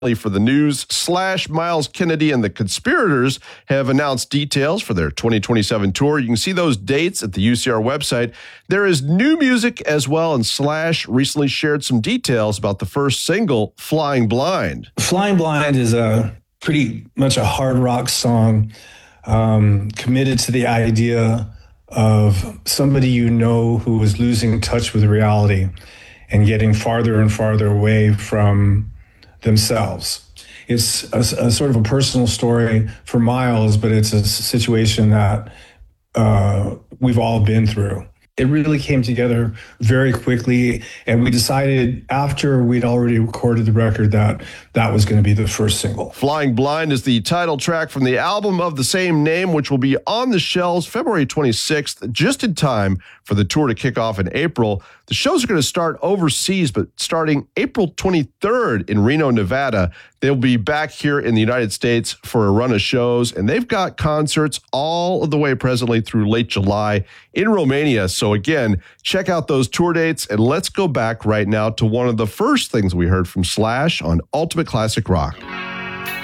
For the news, Slash, Miles Kennedy, and the Conspirators have announced details for their 2027 tour. You can see those dates at the UCR website. There is new music as well, and Slash recently shared some details about the first single, Flying Blind. Flying Blind is pretty much a hard rock song, committed to the idea of somebody you know who is losing touch with reality and getting farther and farther away from themselves. It's a sort of a personal story for Miles, but it's a situation that we've all been through. It really came together very quickly, and we decided after we'd already recorded the record that that was going to be the first single. Flying Blind is the title track from the album of the same name, which will be on the shelves February 26th, just in time for the tour to kick off in April. The shows are going to start overseas, but starting April 23rd in Reno, Nevada, they'll be back here in the United States for a run of shows, and they've got concerts all of the way presently through late July in Romania. So again, check out those tour dates, and let's go back right now to one of the first things we heard from Slash on Ultimate Classic Rock.